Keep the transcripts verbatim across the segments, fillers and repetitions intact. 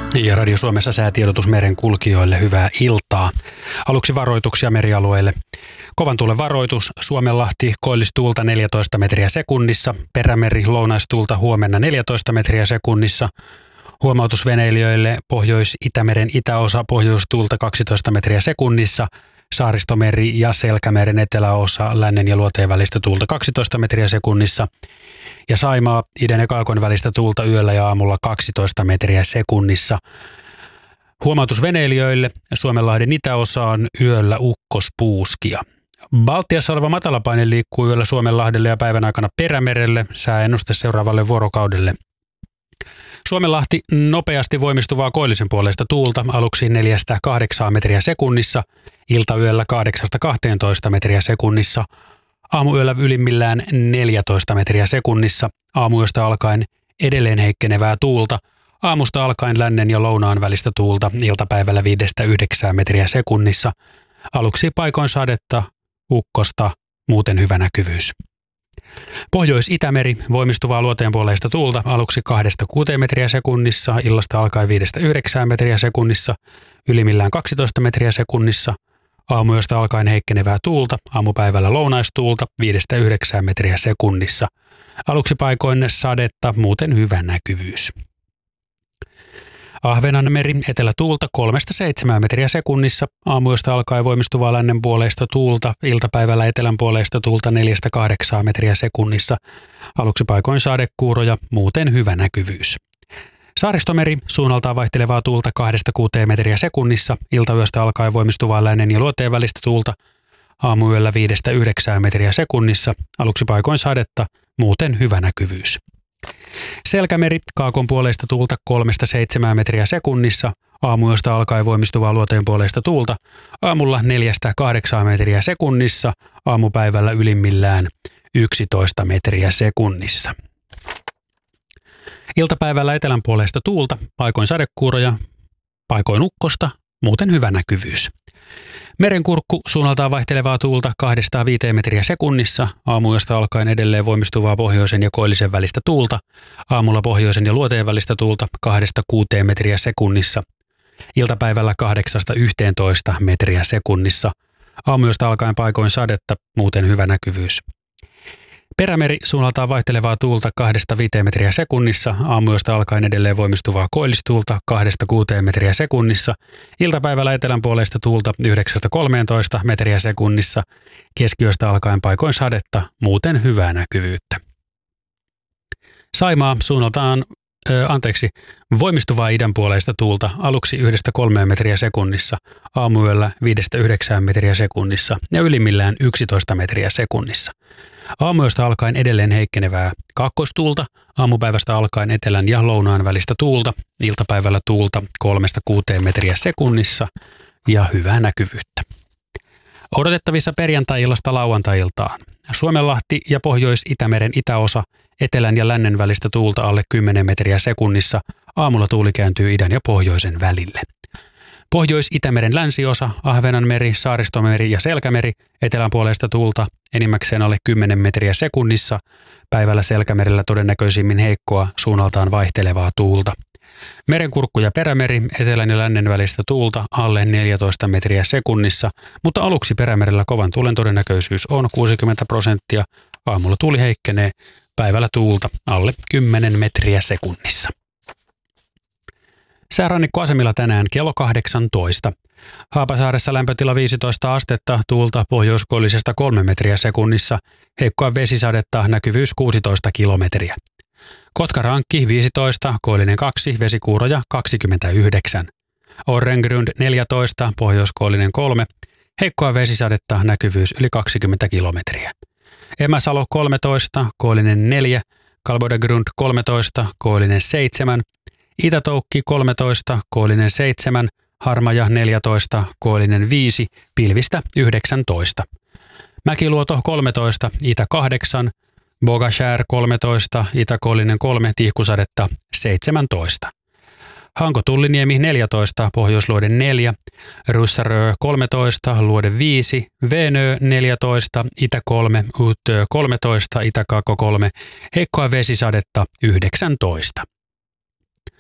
Ja Radio Suomessa säätiedotus meren kulkijoille, hyvää iltaa. Aluksi varoituksia merialueille. Kovan tuulen varoitus, Suomenlahti, koillistuulta neljätoista metriä sekunnissa, Perämeri, lounaistuulta huomenna neljätoista metriä sekunnissa. Huomautus veneilijöille, Pohjois-Itämeren itäosa, pohjoistuulta kaksitoista metriä sekunnissa, Saaristomeri ja Selkämeren eteläosa, lännen ja luoteen välistä tuulta kaksitoista metriä sekunnissa. Ja Saimaa, idän ja kaakon välistä tuulta yöllä ja aamulla kaksitoista metriä sekunnissa. Huomautus veneilijöille, Suomenlahden itäosaan yöllä ukkospuuskia. Baltiassa oleva matalapaine liikkuu yöllä Suomenlahdelle ja päivän aikana Perämerelle, sääennuste seuraavalle vuorokaudelle. Suomenlahti nopeasti voimistuvaa koillisen puoleista tuulta, aluksi neljästä kahdeksaan metriä sekunnissa, iltayöllä kahdeksasta kahteentoista metriä sekunnissa, aamuyöllä ylimmillään neljätoista metriä sekunnissa, aamuyöstä alkaen edelleen heikkenevää tuulta, aamusta alkaen lännen ja lounaan välistä tuulta, iltapäivällä viidestä yhdeksään metriä sekunnissa, aluksi paikoin sadetta, ukkosta, muuten hyvä näkyvyys. Pohjois-Itämeri, voimistuvaa luoteenpuoleista tuulta, aluksi kahdesta kuuteen metriä sekunnissa, illasta alkaen viidestä yhdeksään metriä sekunnissa, ylimmillään kaksitoista metriä sekunnissa, aamuyöstä alkaen heikkenevää tuulta, aamupäivällä lounaistuulta, viidestä yhdeksään metriä sekunnissa, aluksi paikoin sadetta, muuten hyvä näkyvyys. Ahvenanmeri, etelätuulta kolmesta seitsemään metriä sekunnissa, aamuyöstä alkaen voimistuvaa lännenpuoleista tuulta, iltapäivällä etelänpuoleista tuulta neljästä kahdeksaan metriä sekunnissa, aluksi paikoin sadekuuroja, muuten hyvä näkyvyys. Saaristomeri, suunnaltaan vaihtelevaa tuulta kahdesta kuuteen metriä sekunnissa, iltayöstä alkaen voimistuvaa lännen ja luoteen välistä tuulta, aamuyöllä viidestä yhdeksään metriä sekunnissa, aluksi paikoin sadetta, muuten hyvä näkyvyys. Selkämeri, kaakon puoleista tuulta kolmesta seitsemään metriä sekunnissa, aamuyöstä alkaen voimistuvaa luoteen puoleista tuulta, aamulla neljästä kahdeksaan metriä sekunnissa, aamupäivällä ylimmillään yksitoista metriä sekunnissa. Iltapäivällä etelän puoleista tuulta, paikoin sadekuuroja, paikoin ukkosta, muuten hyvä näkyvyys. Merenkurkku, suunnaltaan vaihtelevaa tuulta kahdesta viiteen metriä sekunnissa, aamuyöstä alkaen edelleen voimistuvaa pohjoisen ja koillisen välistä tuulta, aamulla pohjoisen ja luoteen välistä tuulta kahdesta kuuteen metriä sekunnissa, iltapäivällä kahdeksasta yhteentoista metriä sekunnissa, aamuyöstä alkaen paikoin sadetta, muuten hyvä näkyvyys. Perämeri, suunnaltaan vaihtelevaa tuulta kahdesta viiteen metriä sekunnissa, aamuyöstä alkaen edelleen voimistuvaa koillistuulta kahdesta kuuteen metriä sekunnissa, iltapäivällä etelänpuoleista tuulta yhdeksästä kolmeentoista metriä sekunnissa, keskiyöstä alkaen paikoin sadetta, muuten hyvää näkyvyyttä. Saimaa, suunnaltaan, ö, anteeksi, voimistuvaa idänpuoleista tuulta aluksi yhdestä kolmeen metriä sekunnissa, aamuyöllä viidestä yhdeksään metriä sekunnissa ja ylimmillään yksitoista metriä sekunnissa. Aamuyöstä alkaen edelleen heikkenevää kaakkoistuulta, aamupäivästä alkaen etelän ja lounaan välistä tuulta, iltapäivällä tuulta kolmesta kuuteen metriä sekunnissa ja hyvää näkyvyyttä. Odotettavissa perjantai-illasta lauantai-iltaan. Suomenlahti ja Pohjois-Itämeren itäosa, etelän ja lännen välistä tuulta alle kymmenen metriä sekunnissa, aamulla tuuli kääntyy idän ja pohjoisen välille. Pohjois-Itämeren länsiosa, Ahvenanmeri, Saaristomeri ja Selkämeri, etelän puolesta tuulta enimmäkseen alle kymmenen metriä sekunnissa, päivällä Selkämerellä todennäköisimmin heikkoa, suunnaltaan vaihtelevaa tuulta. Merenkurkku ja Perämeri, etelän ja lännen välistä tuulta alle neljätoista metriä sekunnissa, mutta aluksi Perämerellä kovan tuulen todennäköisyys on kuusikymmentä prosenttia, aamulla tuuli heikkenee, päivällä tuulta alle kymmenen metriä sekunnissa. Säärannikkoasemilla tänään kello kahdeksantoista. Haapasaaressa lämpötila viisitoista astetta, tuulta pohjoiskoillisesta kolme metriä sekunnissa, heikkoa vesisadetta, näkyvyys kuusitoista kilometriä. Kotkarankki viisitoista, koillinen kaksi, vesikuuroja kaksikymmentäyhdeksän. Orrengrund neljätoista, pohjoiskoillinen kolme, heikkoa vesisadetta, näkyvyys yli kaksikymmentä kilometriä. Emäsalo kolmetoista, koillinen neljä, Kalbodegrund kolmetoista, koillinen seitsemän, Itätoukki kolmetoista, koillinen seitsemän, Harmaja neljätoista, koillinen viisi, pilvistä yhdeksäntoista. Mäkiluoto kolmetoista, Itä kahdeksan, Bogashär kolmetoista, Itä-koillinen kolme, tihkusadetta seitsemäntoista. Hanko-Tulliniemi neljätoista, Pohjoisluoden neljä, Russarö kolmetoista, Luode viisi, Venö neljätoista, Itä kolme, Utö kolmetoista, Itä-Kakko kolme, heikkoa vesisadetta yhdeksäntoista.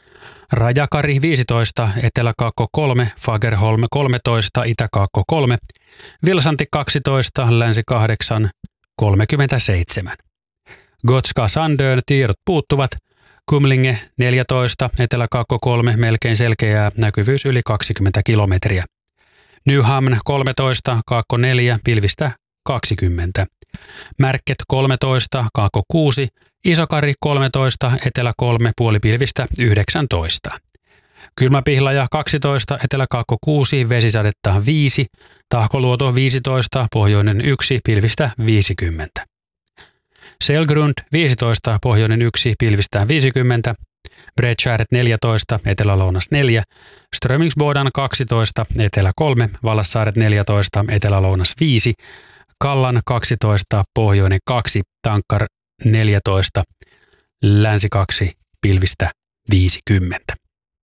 Rajakari viisitoista, Etelä-Kaakko kolme, Fagerholm kolmetoista, Itä-Kaakko kolme, Vilsanti kaksitoista, Länsi kahdeksan, kolmekymmentäseitsemän. Gotska Sandön tiedot puuttuvat. Kumlinge neljätoista, Etelä-Kaakko kolme, melkein selkeää, näkyvyys yli kaksikymmentä kilometriä. Nyhamn kolmetoista, Kaakko neljä, pilvistä kaksikymmentä. Märket kolmetoista, Kaakko kuusi, Isokari kolmetoista, Etelä kolme, puolipilvistä yhdeksäntoista. Kylmäpihlaja kaksitoista, Etelä-Kaakko kuusi, vesisadetta viisi, Tahkoluoto viisitoista, pohjoinen yksi, pilvistä viisikymmentä. Selgrund viisitoista, pohjoinen yksi, pilvistä viisikymmentä. Bredskäret neljätoista, Etelä-Lounas neljä, Strömingsbodan kaksitoista, Etelä kolme, Vallassaaret neljätoista, Etelä-Lounas viisi, Kallan kaksitoista, pohjoinen kaksi, Tankkar neljätoista, Länsi kaksi, pilvistä viisikymmentä.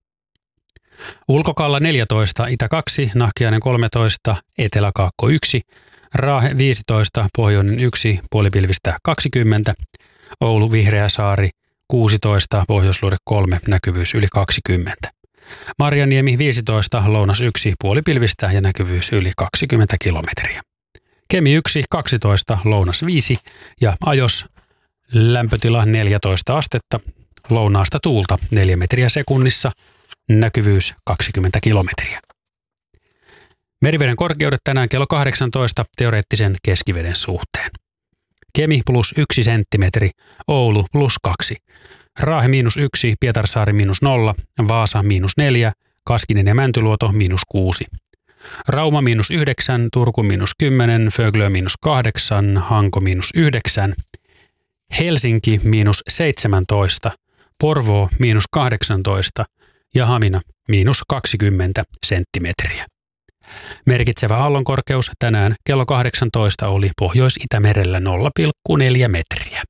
Ulkokalla neljätoista, Itä kaksi, Nahkiainen kolmetoista, Etelä-Kaakko yksi, Raahe viisitoista, pohjoinen yksi, puolipilvistä kaksikymmentä, Oulu Vihreäsaari kuusitoista, Pohjoisluode kolme, näkyvyys yli kaksikymmentä. Marjaniemi viisitoista, Lounas yksi, puolipilvistä ja näkyvyys yli kaksikymmentä kilometriä. Kemi yksi, kaksitoista, Lounas viisi ja Ajos lämpötila neljätoista astetta, lounaasta tuulta neljä metriä sekunnissa, näkyvyys kaksikymmentä kilometriä. Meriveden korkeudet tänään kello kahdeksantoista teoreettisen keskiveden suhteen. Kemi plus yksi senttimetri, Oulu plus kaksi, Raahe miinus yksi, Pietarsaari miinus nolla, Vaasa miinus neljä, Kaskinen ja Mäntyluoto miinus kuusi. Rauma miinus yhdeksän, Turku miinus kymmenen, Föglö miinus kahdeksan, Hanko miinus yhdeksän, Helsinki miinus seitsemäntoista, Porvoo miinus kahdeksantoista ja Hamina miinus kaksikymmentä senttimetriä. Merkitsevä aallonkorkeus tänään kello kahdeksantoista oli Pohjois-Itämerellä nolla pilkku neljä metriä.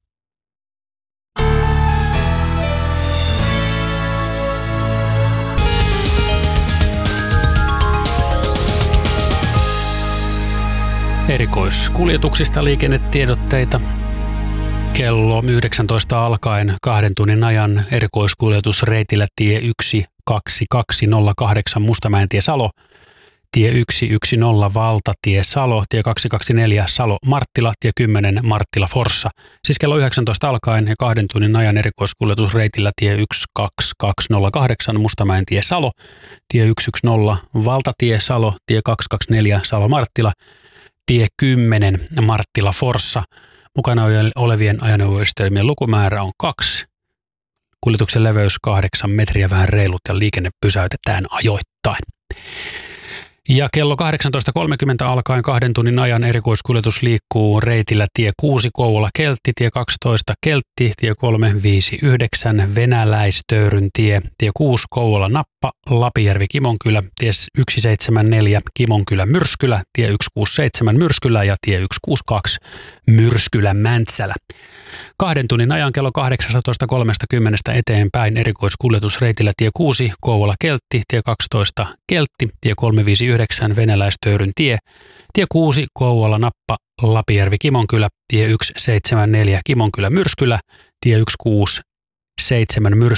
Erikoiskuljetuksista liikennetiedotteita. Kello yhdeksäntoista alkaen kahden tunnin ajan erikoiskuljetus reitillä tie yksi kaksi kaksi nolla kahdeksan Mustamäentie Salo, tie yksi yksi nolla Valtatie Salo, tie kaksi kaksi neljä Salo Marttila, tie kymmenen Marttila Forssa. Siis kello yhdeksäntoista alkaen ja kahden tunnin ajan erikoiskuljetus reitillä tie yksi kaksi kaksi nolla kahdeksan Mustamäentie Salo, tie yksi yksi nolla Valtatie Salo, tie kaksi kaksi neljä Salo Marttila, tie kymmenen Marttila Forssa. Mukana olevien ajoneuvoyhdistelmien lukumäärä on kaksi. Kuljetuksen leveys kahdeksan metriä, vähän reilut ja liikenne pysäytetään ajoittain. Ja kello kahdeksantoista kolmekymmentä alkaen kahden tunnin ajan erikoiskuljetus liikkuu reitillä tie kuusi Kouvola Keltti, tie kaksitoista Keltti, tie kolme viisi yhdeksän Venäläistöyryn tie, tie kuusi Kouvola Nappa, Lapijärvi Kimonkylä, tie yksi seitsemän neljä Kimonkylä Myrskylä, tie yksi kuusi seitsemän Myrskylä ja tie yksi kuusi kaksi Myrskylä Mäntsälä. Kahden tunnin ajan kello kahdeksantoista kolmekymmentä eteenpäin erikoiskuljetus reitillä tie kuusi Kouvola Keltti, tie kaksitoista Keltti, tie kolme viisi yhdeksän Venäläistöyryn tie, tie kuusi Kouvola Nappa, Lapijärvi Kimonkylä, tie yksi seitsemän neljä Kimonkylä Myrskylä, tie yksi kuusi seitsemän Myrskylä